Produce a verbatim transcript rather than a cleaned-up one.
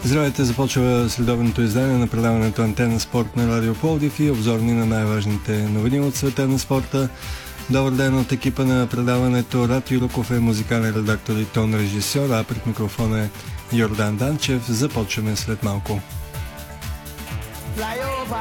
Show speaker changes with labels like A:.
A: Здравейте, започва следобедното издание на предаването Антена Спорт на Радио Пловдив и обзорни на най-важните новини от света на спорта. Добър ден от екипа на предаването. Рад Юруков е музикален редактор и тон режисьор, а пред микрофона е Йордан Данчев. Започваме след малко.